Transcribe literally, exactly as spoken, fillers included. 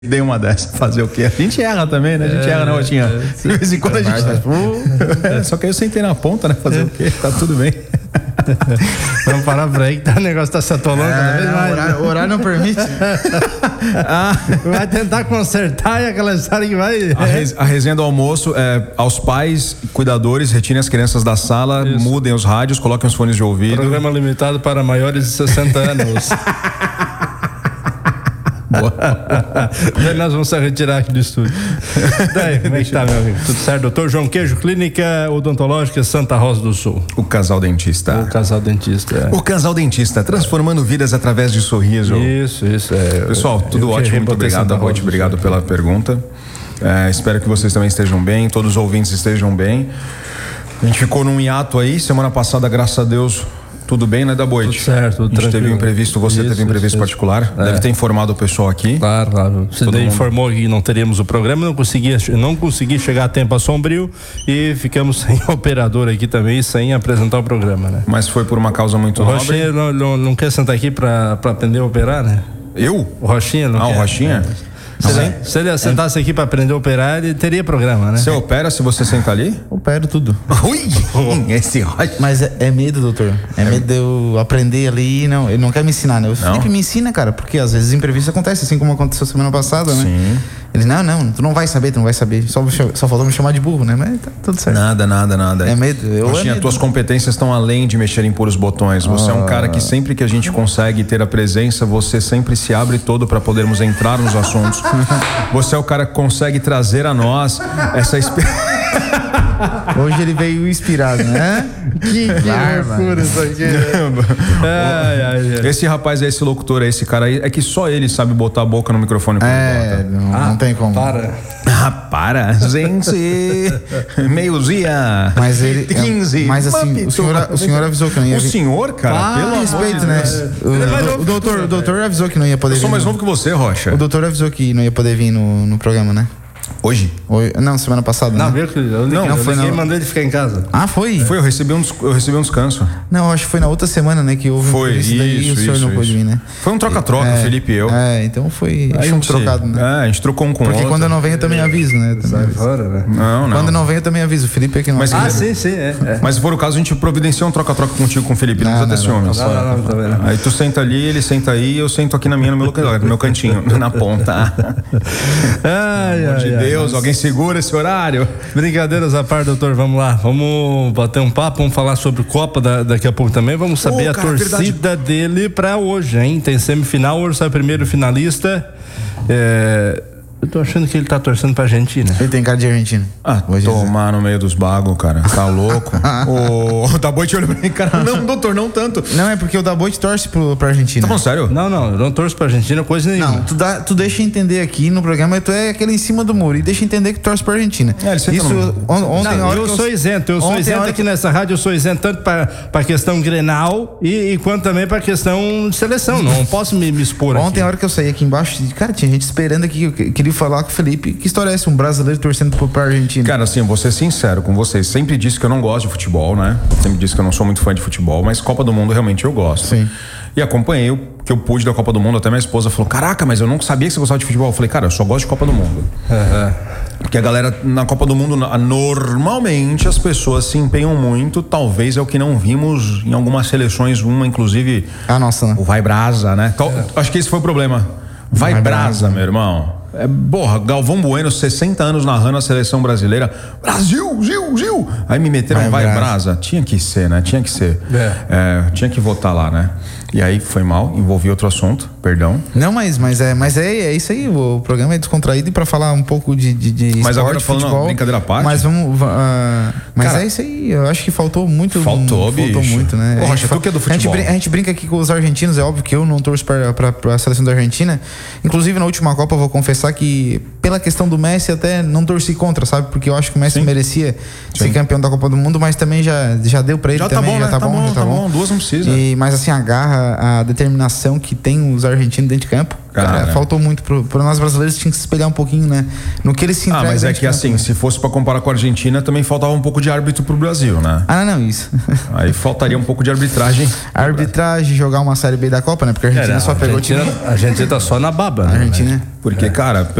Dei uma dessa, fazer o quê? A gente erra também, né? A gente é, erra, né, Rotinha? É, de vez em quando a gente... É, só que aí eu sentei na ponta, né? Fazer o quê? Tá tudo bem. Vamos parar por aí que tá, o negócio tá se atolando é, cada vez mais. O horário, o horário não permite. ah, vai tentar consertar e aquela história que vai... A, res, a resenha do almoço é aos pais, cuidadores, retirem as crianças da sala, isso. Mudem os rádios, coloquem os fones de ouvido. Programa limitado para maiores de sessenta anos. Daí nós vamos se retirar aqui do estúdio. Daí, como é que tá, meu amigo? Tudo certo? Doutor João Queijo, Clínica Odontológica Santa Rosa do Sul. O Casal Dentista. O Casal Dentista. É. O Casal Dentista, transformando vidas através de sorriso. Isso, isso. É, Pessoal, tudo ótimo. Muito obrigado, Rote. Obrigado pela pergunta. É, espero que vocês também estejam bem, todos os ouvintes estejam bem. A gente ficou num hiato aí, semana passada, graças a Deus. Tudo bem, né, Daboite? Tudo certo, tudo A gente teve um imprevisto, você isso, teve um imprevisto isso, particular. É. Deve ter informado o pessoal aqui. Claro, claro. Você informou que não teríamos o programa, não conseguia, não consegui chegar a tempo a Sombrio e ficamos sem operador aqui também, sem apresentar o programa, né? Mas foi por uma causa muito nobre. O Rochinha não, não, não quer sentar aqui para aprender a operar, né? Eu? O Rochinha não ah, quer. o Rochinha? É. Se ele, se ele sentasse aqui para aprender a operar, ele teria programa, né? Você opera se você senta ali? Opero tudo. Ui! Esse Rocha. Mas é, é medo, doutor. É, é medo de eu aprender ali. Não, ele não quer me ensinar, né? O Felipe me ensina, cara, porque às vezes imprevisto acontece, assim como aconteceu semana passada, né? Sim. Ele, não, não, tu não vai saber, tu não vai saber. Só, só faltou me chamar de burro, né? Mas tá tudo certo. Nada, nada, nada. É medo. Eu Roxinha, é medo. Tuas competências estão além de mexer em pôr os botões. Você ah. é um cara que sempre que a gente consegue ter a presença, você sempre se abre todo para podermos entrar nos assuntos. Você é o cara que consegue trazer a nós essa experiência. Hoje ele veio inspirado, né? Que, que loucura isso aqui. ai, ai, ai. Esse rapaz, esse locutor, esse cara aí, é que só ele sabe botar a boca no microfone. É, não, ah, não tem como. Para. Ah, para, gente. Meio-dia. Mas ele. quinze. Mas assim, o senhor, o senhor avisou que não ia. O senhor, cara, ah, pelo respeito, de né? O, o, doutor, o doutor avisou que não ia poder vir. Eu sou vir mais no... novo que você, Rocha. O doutor avisou que não ia poder vir no, no programa, né? Hoje? Hoje? Não, semana passada. Não, né? viu que eu liguei, não, não eu foi liguei não. E mandei ele ficar em casa. Ah, foi? Foi, eu recebi um, eu recebi um descanso. Não, acho que foi na outra semana, né? Que houve foi, um isso, daí e o senhor isso, não isso. pôde vir, né? Foi um troca-troca, é, o Felipe e eu. É, então foi a gente, um trocado, né? É, a gente trocou um com o outro. Porque quando eu não venho eu também aviso, né? Sai fora, né? Não, não. Quando eu não venho eu também aviso. O Felipe é que não Mas, Ah, sim, sim, é, é. Mas se for o caso, a gente providencia um troca-troca contigo com o Felipe. Não, não precisa ter ciúmes. Não, não, não, tá vendo. Aí tu senta ali, ele senta aí, eu sento aqui na minha, no meu, no meu cantinho, na ponta. Ai, Pelo amor de Deus, mas... alguém segura esse horário. Brincadeiras à parte, doutor, vamos lá. Vamos bater um papo, vamos falar sobre Copa da, daqui a pouco também. Vamos saber oh, cara, a torcida verdade. dele pra hoje, hein? Tem semifinal, hoje sai o primeiro finalista. É... Eu tô achando que ele tá torcendo pra Argentina. Ele tem cara de Argentina. Ah, Vou tomar dizer. no meio dos bagos, cara. Tá louco? O Daboite olhou pra mim, cara. Não, doutor, não tanto. Não, é porque o Daboite torce pro, pra Argentina. Tá falando sério? Não, não, eu não torço pra Argentina, coisa nenhuma. Não, tu, dá, tu deixa entender aqui no programa, tu é aquele em cima do muro e deixa entender que torce pra Argentina. É, ele Isso, no... on, ontem não, hora eu que sou eu, isento, eu sou isento aqui que... nessa rádio, eu sou isento tanto pra, pra questão Grenal e, e quanto também pra questão de seleção. Não posso me, me expor ontem, aqui. Ontem, a hora que eu saí aqui embaixo, cara, tinha gente esperando aqui, eu queria falar com o Felipe. Que história é essa? Um brasileiro torcendo pra Argentina? Cara, assim, vou ser sincero com vocês. Sempre disse que eu não gosto de futebol, né? Sempre disse que eu não sou muito fã de futebol, mas Copa do Mundo realmente eu gosto. Sim. E acompanhei o que eu pude da Copa do Mundo. Até minha esposa falou: caraca, mas eu não sabia que você gostava de futebol. Eu falei: cara, eu só gosto de Copa do Mundo. Uhum. Porque a galera na Copa do Mundo, normalmente as pessoas se empenham muito. Talvez é o que não vimos em algumas seleções, uma inclusive. A nossa, né? O Vai Brasa, né? É. Acho que esse foi o problema. Vai, Vai Brasa, Brasa, meu irmão. É, porra, Galvão Bueno, sessenta anos narrando a seleção brasileira. Brasil, Gil, Gil. Aí me meteram Vai, vai Brasa. Tinha que ser, né? Tinha que ser. É. É, tinha que votar lá, né? E aí foi mal, envolvi outro assunto, perdão. Não, mas, mas, é, mas é, é isso aí, o programa é descontraído e pra falar um pouco de, de, de mas esporte, agora falando futebol. Brincadeira à parte. Mas vamos. Uh, mas Cara, é isso aí, eu acho que faltou muito. Faltou, um, bicho. Faltou muito, né? Ô, Rocha, tu que é do futebol. A gente, a gente brinca aqui com os argentinos, é óbvio que eu não torço pra, pra, pra seleção da Argentina. Inclusive, na última Copa, eu vou confessar que, pela questão do Messi, até não torci contra, sabe? Porque eu acho que o Messi Sim. merecia Sim. ser campeão da Copa do Mundo, mas também já, já deu pra ele já também. Tá bom, já né? tá, tá bom, bom, já tá, tá bom. bom. Duas não precisa. E, mas assim, a garra, a determinação que tem os argentinos dentro de campo Cara, faltou muito para nós brasileiros, tinha que se espelhar um pouinho, né? No que eles se entregam. Ah, mas é que assim, se fosse para comparar com a Argentina, também faltava um pouco de árbitro pro Brasil, né? Ah, não, isso. Aí faltaria um pouco de arbitragem. Arbitragem, jogar uma Série B da Copa, né? Porque a Argentina é, só a pegou Argentina, time. A Argentina tá só na baba, né? A Argentina. Porque, cara,